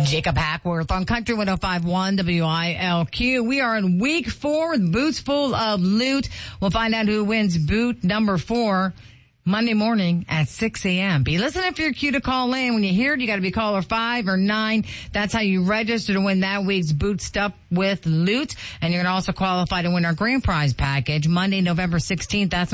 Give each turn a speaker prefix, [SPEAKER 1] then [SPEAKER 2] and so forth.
[SPEAKER 1] Jacob Hackworth on Country 105.1 WILQ. We are in week 4 with boots full of loot. We'll find out who wins boot number 4 Monday morning at 6 a.m. Be listening for your cue to call in. When you hear it, you got to be caller 5 or 9. That's how you register to win that week's boot stuff with loot. And you're going to also qualify to win our grand prize package Monday, November 16th. That's